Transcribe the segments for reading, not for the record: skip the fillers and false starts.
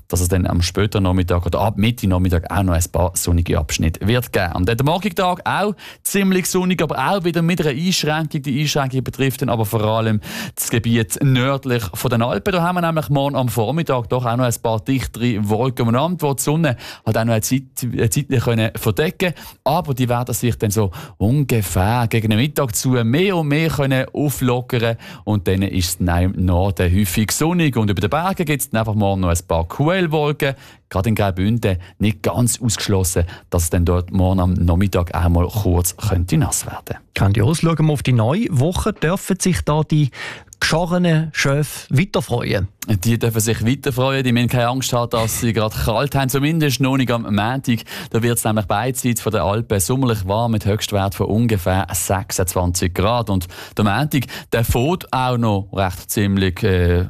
dass es dann am späteren Nachmittag oder ab Mitte Nachmittag auch noch ein paar sonnige Abschnitte wird geben. Und der Morgentag auch ziemlich sonnig, aber auch wieder mit einer Einschränkung. Die Einschränkung betrifft dann aber vor allem das Gebiet nördlich von den Alpen. Da haben wir nämlich morgen am Vormittag doch auch noch ein paar dichtere Wolken umeinander, wo die Sonne halt auch noch zeitlich verdecken können. Aber die werden sich dann so ungefähr gegen den Mittag zu mehr und mehr auflockern. Und dann ist es im Norden häufig sonnig. Und über den Bergen gibt es dann einfach morgen noch ein paar Quellwolken. Gerade in Graubünden nicht ganz ausgeschlossen, dass es dann dort morgen am Nachmittag auch mal kurz nass werden könnte. Grandios. Schauen wir auf die neue Woche. Dürfen sich da die geschorenen Schöfe weiter freuen? Die dürfen sich weiter freuen. Die müssen keine Angst haben, dass sie gerade kalt haben. Zumindest noch nicht am Montag. Da wird es nämlich beidseits von den Alpen sommerlich warm mit Höchstwert von ungefähr 26 Grad. Und der Montag, der fährt auch noch recht ziemlich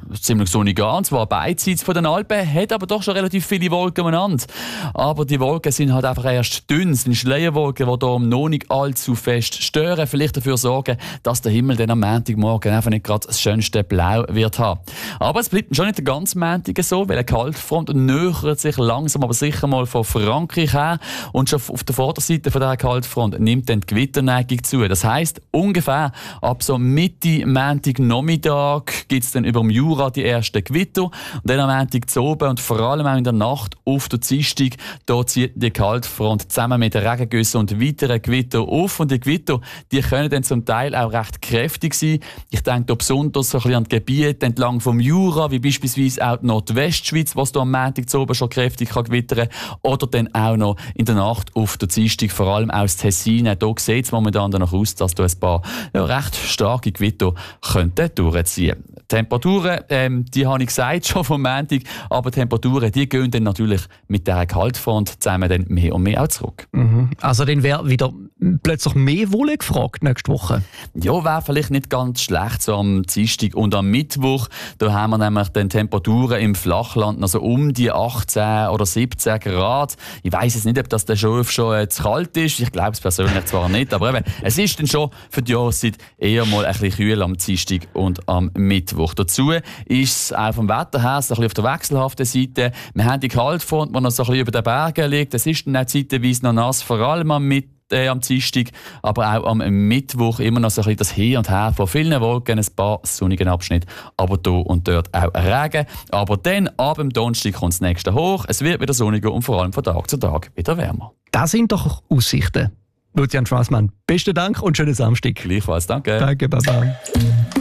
sonnig an. Und zwar beidseits von den Alpen, hat aber doch schon relativ viele Wolken umeinander. Aber die Wolken sind halt einfach erst dünn. Es sind Schleierwolken, die hier noch nicht allzu fest stören. Vielleicht dafür sorgen, dass der Himmel dann am Montagmorgen einfach nicht gerade das schönste Blau wird haben. Aber es bleibt schon nicht der ganze Montag so, weil eine Kaltfront nähert sich langsam aber sicher mal von Frankreich her. Und schon auf der Vorderseite von dieser Kaltfront nimmt dann die Gewitterneigung zu. Das heisst, ungefähr ab so Mitte Montagnachmittag gibt es dann über dem Jura die ersten Gewitter. Und dann am Montag zu oben und vor allem auch in der Nacht auf der Dienstag, da zieht die Kaltfront zusammen mit den Regengüssen und weiteren Gewitter auf. Und die Gewitter, die können dann zum Teil auch recht kräftig sein. Ich denke da besonders so ein bisschen an die Gebiete entlang vom Jura, wie beispielsweise auch die Nordwestschweiz, was da am Montag zu oben schon kräftig gewittern kann. Oder dann auch noch in der Nacht auf der Dienstag, vor allem aus Tessin. Da sieht es momentan danach aus, dass da ein paar recht starke Gewitter könnten durchziehen. Temperaturen, die habe ich gesagt schon vom Montag, aber Temperaturen, die gehen dann natürlich mit dieser Kaltfront zusammen dann mehr und mehr auch zurück. Also dann wäre wieder plötzlich mehr Wolle gefragt nächste Woche? Ja, wäre vielleicht nicht ganz schlecht, so am Dienstag und am Mittwoch. Da haben wir nämlich dann Temperaturen im Flachland also um die 18 oder 17 Grad. Ich weiss jetzt nicht, ob das dann schon zu kalt ist. Ich glaube es persönlich zwar nicht, aber eben, es ist dann schon für die Jahreszeit eher mal ein bisschen kühl am Dienstag und am Mittwoch. Dazu ist es auch vom Wetter her so ein bisschen auf der wechselhaften Seite. Wir haben die Kaltfront, die noch so ein bisschen über den Bergen liegt. Es ist dann auch zeitweise noch nass, vor allem am Dienstag, aber auch am Mittwoch immer noch so ein bisschen das Hin und Her von vielen Wolken, ein paar sonnigen Abschnitte, aber hier und dort auch Regen. Aber dann, ab dem Donnerstag, kommt das nächste hoch. Es wird wieder sonniger und vor allem von Tag zu Tag wieder wärmer. Das sind doch Aussichten. Lucian Schwassmann, besten Dank und schönen Samstag. Gleichfalls, danke. Danke, Baba.